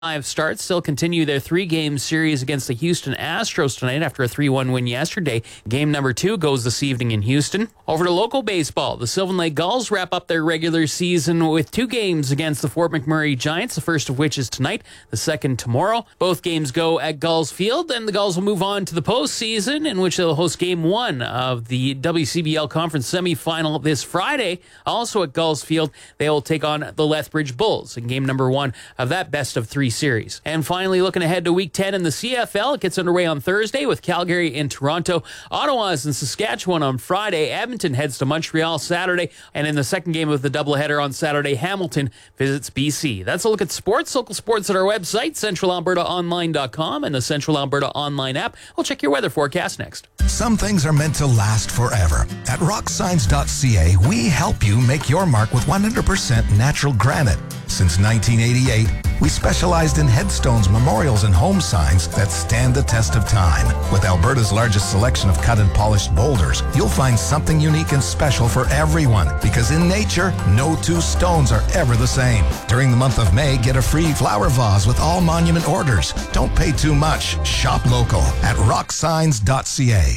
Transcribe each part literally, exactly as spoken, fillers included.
Five starts still continue their three-game series against the Houston Astros tonight after a three one win yesterday. Game number two goes this evening in Houston. Over to local baseball, the Sylvan Lake Gulls wrap up their regular season with two games against the Fort McMurray Giants, the first of which is tonight, the second tomorrow. Both games go at Gulls Field, and the Gulls will move on to the postseason, in which they'll host game one of the W C B L Conference semifinal this Friday. Also at Gulls Field, they will take on the Lethbridge Bulls in game number one of that best of three series. And finally, looking ahead to week ten in the C F L, it gets underway on Thursday with Calgary in Toronto. Ottawa's in Saskatchewan on Friday. Edmonton heads to Montreal Saturday. And in the second game of the doubleheader on Saturday, Hamilton visits B C. That's a look at sports. Local sports at our website, central alberta online dot com, and the Central Alberta Online app. We'll check your weather forecast next. Some things are meant to last forever. At rock signs dot c a, we help you make your mark with one hundred percent natural granite. Since nineteen eighty-eight, we specialized in headstones, memorials, and home signs that stand the test of time. With Alberta's largest selection of cut and polished boulders, you'll find something unique and special for everyone, because in nature, no two stones are ever the same. During the month of May, get a free flower vase with all monument orders. Don't pay too much. Shop local at rock signs dot c a.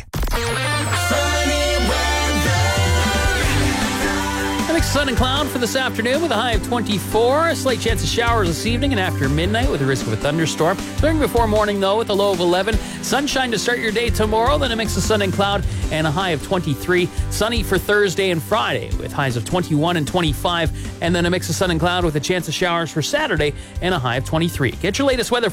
Sun and cloud for this afternoon with a high of twenty-four. A slight chance of showers this evening and after midnight with a risk of a thunderstorm. Clearing before morning, though, with a low of eleven. Sunshine to start your day tomorrow, then a mix of sun and cloud and a high of twenty-three. Sunny for Thursday and Friday with highs of twenty-one and twenty-five. And then a mix of sun and cloud with a chance of showers for Saturday and a high of twenty-three. Get your latest weather